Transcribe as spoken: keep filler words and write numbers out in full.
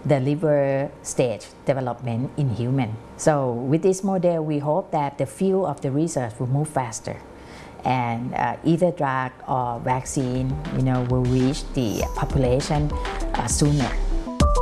the liver stage development in human. So with this model, we hope that the field of the research will move faster, and uh, either drug or vaccine, you know, will reach the population uh, sooner.